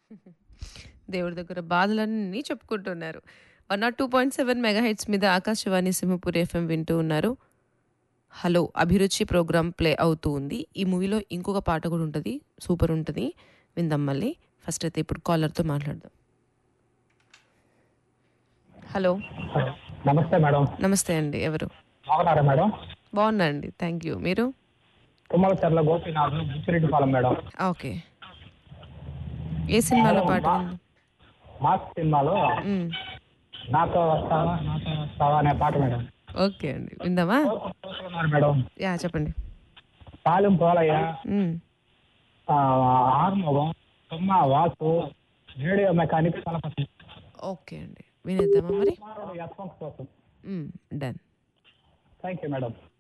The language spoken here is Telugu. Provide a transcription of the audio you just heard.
దేవుడి దగ్గర బాధలన్నీ చెప్పుకుంటున్నారు. 102.7 మెగాహెర్ట్జ్ మీద ఆకాశవాణి సింహపూర్ ఎఫ్ఎం వింటూ ఉన్నారు. హలో అభిరుచి ప్రోగ్రామ్ ప్లే అవుతూ ఉంది. ఈ మూవీలో ఇంకొక పాట కూడా ఉంటుంది, సూపర్ ఉంటుంది. విందాం మళ్ళీ. ఫస్ట్ అయితే ఇప్పుడు కాలర్తో మాట్లాడదాం. హలో. హలో. నమస్తే మేడం. నమస్తే అండి. ఎవరు? బాగున్నారా మేడం? బాగున్నా అండి, థ్యాంక్ యూ. మీరు? తుమ్మలచెర్ల గోపీనాథ్ బుచ్చిరెడ్డిపాలెం మేడం. ఓకే. ఏ సినిమాలో మేడం, పాట విందాం? మాస్ సినిమాలో మ్మ్. నాతో వస్తావా అనే పాట మేడం. ఓకే అండి, విందామా? కోరుకుంటున్నారు మేడం. యా, చెప్పండి. పాలెం పోలయ్య, మ్మ్. ఆర్మోగం, తుమ్మ Vasu, radio mechanic Thalapathy. Okay అండి, వినేద్దామా మరి? కుమారుడు యశ్వంత్ కోసం. డన్. Thank you madam.